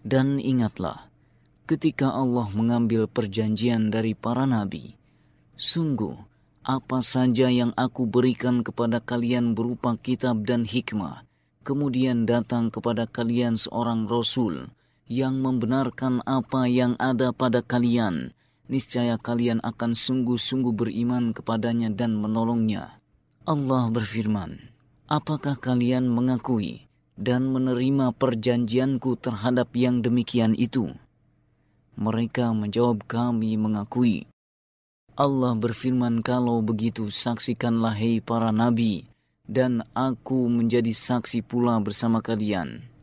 Dan ingatlah, ketika Allah mengambil perjanjian dari para nabi, sungguh, apa saja yang aku berikan kepada kalian berupa kitab dan hikmah, kemudian datang kepada kalian seorang Rasul yang membenarkan apa yang ada pada kalian, niscaya kalian akan sungguh-sungguh beriman kepadanya dan menolongnya. Allah berfirman, apakah kalian mengakui dan menerima perjanjianku terhadap yang demikian itu? Mereka menjawab, kami mengakui. Allah berfirman, kalau begitu saksikanlah hai para nabi, dan aku menjadi saksi pula bersama kalian.